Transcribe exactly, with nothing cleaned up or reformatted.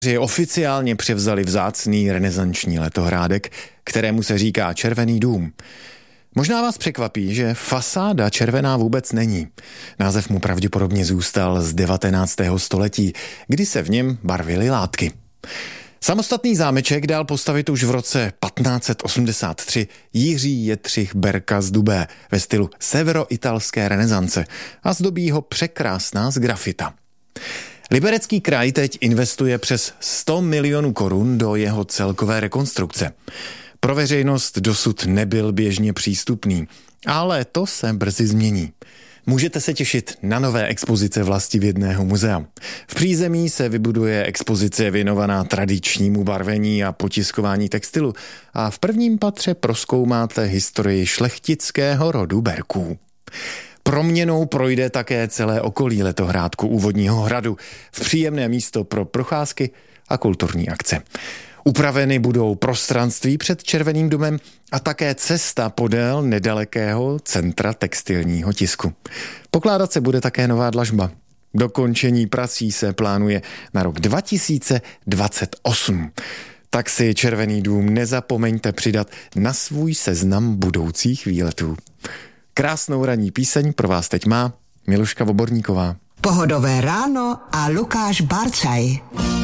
Oficiálně převzali vzácný renesanční letohrádek, kterému se říká Červený dům. Možná vás překvapí, že fasáda červená vůbec není. Název mu pravděpodobně zůstal z devatenáctého století, kdy se v něm barvily látky. Samostatný zámeček dal postavit už v roce patnáct set osmdesát tři Jiří Jetřich Berka z Dubé ve stylu severoitalské renesance a zdobí ho překrásná sgrafita. Liberecký kraj teď investuje přes sto milionů korun do jeho celkové rekonstrukce. Pro veřejnost dosud nebyl běžně přístupný, ale to se brzy změní. Můžete se těšit na nové expozice Vlastivědného muzea. V přízemí se vybuduje expozice věnovaná tradičnímu barvení a potiskování textilu a v prvním patře prozkoumáte historii šlechtického rodu Berků. Proměnou projde také celé okolí letohrádku Úvodního hradu v příjemné místo pro procházky a kulturní akce. Upraveny budou prostranství před Červeným domem a také cesta podél nedalekého centra textilního tisku. Pokládat se bude také nová dlažba. Dokončení prací se plánuje na rok dva tisíce dvacet osm. Tak si Červený dům nezapomeňte přidat na svůj seznam budoucích výletů. Krásnou ranní píseň pro vás teď má Miluška Voborníková. Pohodové ráno a Lukáš Barcaj.